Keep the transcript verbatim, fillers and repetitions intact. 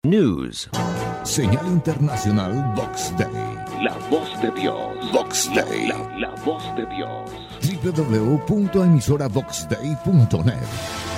News. Señal internacional Vox Day. La voz de Dios. Vox Day. La, la, la voz de Dios. w w w punto emisora vox day punto net